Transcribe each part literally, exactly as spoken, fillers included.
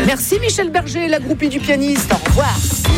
Merci Michel Berger, la groupie du pianiste. Au revoir.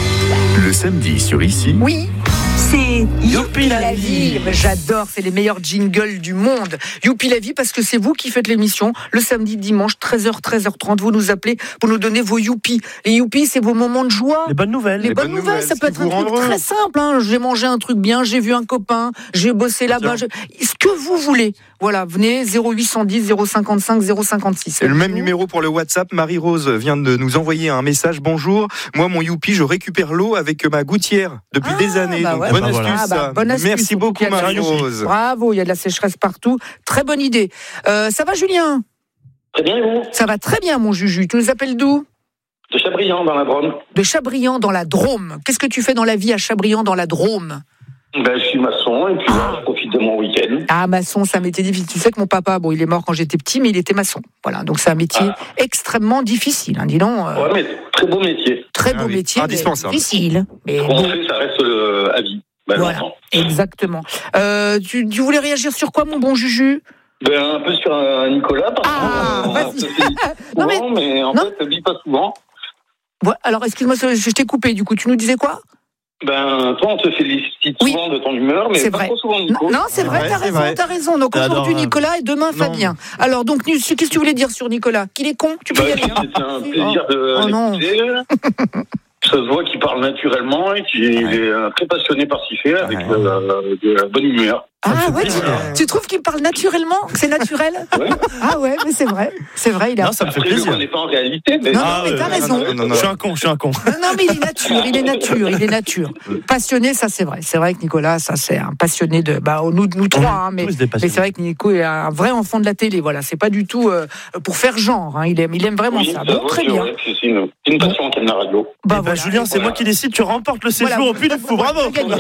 Le samedi sur Ici. Oui. C'est Youpi la vie. J'adore, c'est les meilleurs jingles du monde. Youpi la vie parce que c'est vous qui faites l'émission le samedi, dimanche, treize heures, treize heures trente. Vous nous appelez pour nous donner vos youpi. Les youpi, c'est vos moments de joie. Les bonnes nouvelles. Les, les bonnes, bonnes nouvelles, nouvelles, ça peut être un truc très simple. Hein. J'ai mangé un truc bien, j'ai vu un copain, j'ai bossé là-bas. Je... Ce que vous voulez. Voilà, venez, zéro huit cent dix, zéro cinquante-cinq, zéro cinquante-six. Et le même numéro pour le WhatsApp. Marie-Rose vient de nous envoyer un message. Bonjour, moi mon youpi, je récupère l'eau avec ma gouttière depuis ah, des années. Bah donc, ouais, bonne, bah astuce, voilà. ah bah, bonne astuce. Merci beaucoup Marie-Rose. Bravo, il y a de la sécheresse partout. Très bonne idée. Euh, ça va Julien ? Très bien, et vous ? Ça va très bien mon Juju. Tu nous appelles d'où ? De Chabriand dans la Drôme. De Chabriand dans la Drôme. Qu'est-ce que tu fais dans la vie à Chabriand dans la Drôme ? Ben, je suis maçon et puis ah. là, je profite de mon week-end. Ah, maçon, c'est un métier difficile. Tu sais que mon papa, bon, il est mort quand j'étais petit, mais il était maçon. Voilà, donc c'est un métier ah. extrêmement difficile, hein, dis donc. Euh... Ouais, mais très beau métier. Très beau ah, oui. métier, indispensable. Mais difficile. Mais on bon. fait, ça reste euh, à vie. Ben, voilà, longtemps. Exactement. Euh, tu, tu voulais réagir sur quoi, mon bon Juju ? Ben, un peu sur euh, Nicolas, parce ah, que euh, souvent, non, mais, mais en non. fait, ça ne vit pas souvent. Voilà, alors, excuse-moi, je t'ai coupé, du coup. Tu nous disais quoi ? Ben, toi, on te félicite oui. souvent de ton humeur, mais c'est pas vrai. trop souvent, Nico. Non, c'est vrai, ouais, t'as c'est raison, vrai. t'as raison. Donc aujourd'hui, Nicolas et demain, non. Fabien. Alors, donc, qu'est-ce que tu voulais dire sur Nicolas ? Qu'il est con ? Tu peux bah, y aller. C'est un plaisir oh. de oh, l'écouter. Ça se voit qu'il parle naturellement et qu'il ouais. est très passionné par ce qu'il fait, avec ouais. de, de la bonne humeur. Ah ouais, tu, tu trouves qu'il parle naturellement, que c'est naturel ? Ouais. Ah ouais, mais c'est vrai, c'est vrai. Il a... Non, ça me fait Après, plaisir. On n'est pas en réalité. Mais... Non, ah, non, mais t'as euh, raison. Non, non, non, non. Je suis un con, je suis un con. Non, non, mais il est nature, il est nature, il est nature. Passionné, ça c'est vrai. C'est vrai que Nicolas, ça c'est un passionné de, bah nous, nous trois, hein, mais, mais c'est vrai que Nico est un vrai enfant de la télé. Voilà, c'est pas du tout euh, pour faire genre. Hein. Il aime, il aime vraiment oui, ça. ça. Bon, très bien. Vrai, c'est une, une passion qui aime la radio. Bah, bah voilà. Julien, c'est voilà. moi qui décide. Tu remportes le séjour voilà. au Puy du Fou. Bravo.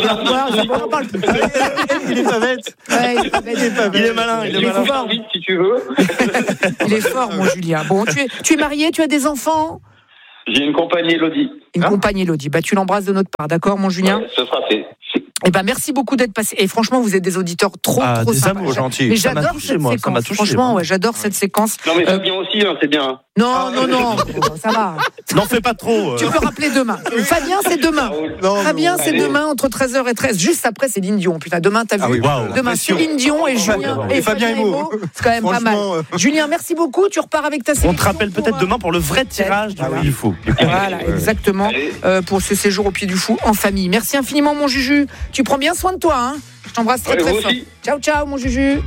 Il est pas bête. Il est malin, il est malin. Fort, vite, si tu veux. Il est fort, mon Julien. Bon, tu es, tu es marié, tu as des enfants ? J'ai une compagne Élodie. Une hein compagne Élodie. Bah, tu l'embrasses de notre part, d'accord, mon Julien ? Ouais, ce sera fait. Eh ben, merci beaucoup d'être passé. Et franchement, vous êtes des auditeurs trop, ah, trop des sympas. Amours gentils. Mais ça j'adore touché, cette moi. séquence. Ça m'a touché, franchement, moi. ouais, j'adore cette séquence. Non, mais euh... Fabien aussi, hein, c'est bien. Non, ah, non, non, ça va. N'en fais pas trop. Euh... Tu peux rappeler demain. Fabien, c'est demain. Non, Fabien, non, c'est allez. Demain entre treize heures et treize. Juste après, c'est Céline Dion. Putain, demain, t'as vu. Ah oui, wow. Demain, Céline Dion et Julien. Et Fabien Emo. C'est quand même pas mal. Julien, merci beaucoup. Tu repars avec ta sélection. On te rappelle peut-être demain pour le vrai tirage du Puy du Fou. Voilà, exactement. Pour ce séjour au Puy du Fou en famille. Merci infiniment, mon Juju. Tu prends bien soin de toi, hein. Je t'embrasse très très fort. Ciao, ciao, mon Juju.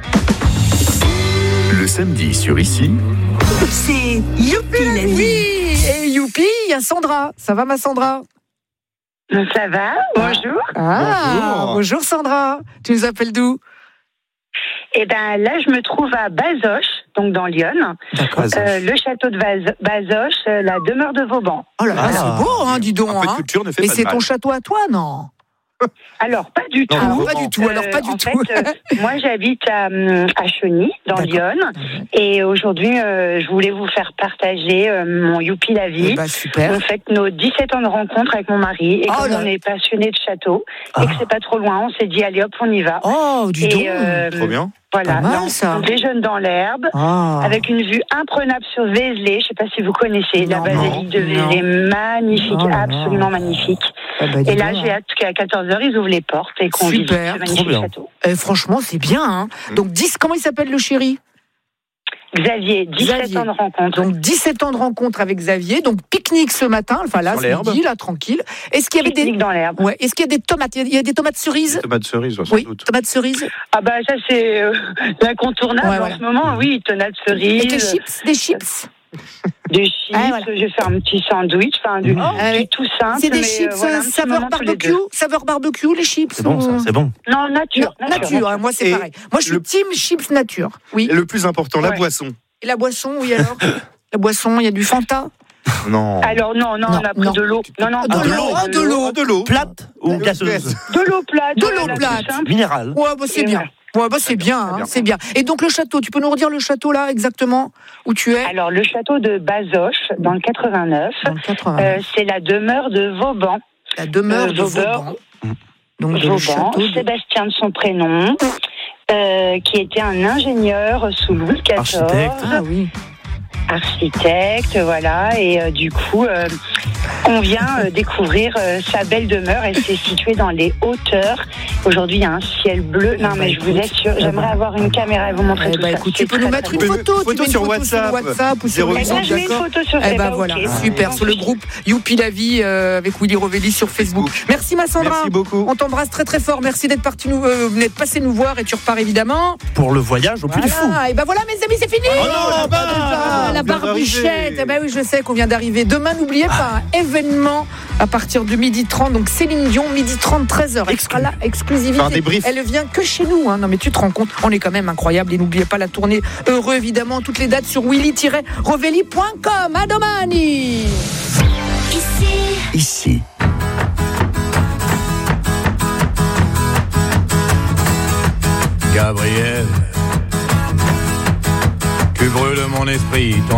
Le samedi sur Ici. C'est Youpi la vie. Oui, et Youpi, il y a Sandra. Ça va, ma Sandra ? Ça va, bonjour. Ah, bonjour. Bonjour Sandra. Tu nous appelles d'où ? Eh bien là, je me trouve à Bazoches, donc dans l'Yonne. Euh, le château de Baz- Bazoches, euh, la demeure de Vauban. Oh là là, ah, c'est beau, hein, dis donc. Hein. Et c'est ton château à toi, non ? Alors, pas du tout. Non, pas du tout. Alors, pas du euh, en tout. Fait, euh, moi, j'habite à, à Chauny, dans l'Yonne. Et aujourd'hui, euh, je voulais vous faire partager euh, mon Youpi la vie. Bah, super. On fête nos dix-sept ans de rencontre avec mon mari. Et oh, comme là. On est passionnés de château, ah. et que c'est pas trop loin, on s'est dit, allez hop, on y va. Oh, dis donc. Euh, trop bien. Voilà, mal, là, on déjeune dans l'herbe, ah. avec une vue imprenable sur Vézelay. Je ne sais pas si vous connaissez non, la basilique de Vézelay, magnifique, oh absolument non. magnifique. Ah bah, et là, j'ai hâte qu'à quatorze heures, ils ouvrent les portes et qu'on visite ce magnifique château. Eh, franchement, c'est bien. Hein. Donc, dix, comment il s'appelle le chéri ? Xavier, dix-sept Xavier. Ans de rencontre. Donc dix-sept ans de rencontre avec Xavier. Donc pique-nique ce matin, enfin là, c'est midi, là, tranquille. Est-ce qu'il y avait pique-nique des dans l'herbe. Ouais. Est-ce qu'il y a des tomates ? Il y a des tomates cerises. Des tomates cerises, sans oui, doute. Tomates cerises. Ah bah ça c'est euh, l'incontournable ouais, voilà. en ce moment. Oui, tomates cerises. Et des chips, des chips. Des chips, ah, voilà. Je vais faire un petit sandwich, enfin du, oh, du tout simple. C'est des chips euh, voilà, saveur barbecue, saveur barbecue, les chips. C'est bon, ou... ça, c'est bon. Non, nature. Non, nature, nature hein, moi c'est et pareil. Moi je suis le... team chips nature. Oui. Et le plus important, la ouais. boisson. Et la boisson, oui alors. La boisson, il y a du Fanta. Non. Alors non, non, non, on a pris non. de l'eau. Non, non, de, de, de l'eau, l'eau, de l'eau, de l'eau. Plate ou gazeuse ? De l'eau plate. De l'eau plate. Minérale. Ouais, bah c'est bien. Ouais, bah c'est bien, hein, c'est bien. Et donc le château, tu peux nous redire le château là exactement où tu es ? Alors le château de Bazoches dans le quatre-vingt-neuf. Dans le quatre-vingt-neuf. Euh, c'est la demeure de Vauban. La demeure euh, de Vauban. Donc Vauban, le château de... Sébastien de son prénom, euh, qui était un ingénieur sous Louis quatorze. Architecte. Ah oui. architecte, voilà, et euh, du coup, euh, on vient euh, découvrir euh, sa belle demeure. Elle s'est située dans les hauteurs. Aujourd'hui, il y a un ciel bleu. Non, bah, mais écoute, je vous assure, j'aimerais bah, avoir une caméra et vous montrer eh tout bah, ça. Écoute, tu peux nous mettre une photo, photo tu sur, une photo WhatsApp. sur WhatsApp ou sur Facebook. Eh ben, je mets une photo sur eh ben, voilà, okay. super, sur le groupe Youpi la vie euh, avec Willy Rovelli sur Facebook. Facebook. Merci ma Sandra. Merci beaucoup. On t'embrasse très très fort. Merci d'être parti nous, euh, d'être passé nous voir et tu repars évidemment pour le voyage au voilà. Puy du Fou. Et ben voilà mes amis, c'est fini. Oh non, la, barre, ah, la barbichette. Eh ben oui, je sais qu'on vient d'arriver. Demain, n'oubliez pas un événement à partir de midi trente. Donc Céline Dion, midi trente, treize heures. Elle sera là, exclusivité. Elle vient que chez nous. Hein. Non mais tu te rends compte, on est quand même incroyable. Et n'oubliez pas la tournée Heureux évidemment. Toutes les dates sur willy tiret rovelli point com. A domani. Ici. Ici. Gabriel, tu brûles mon esprit. Ton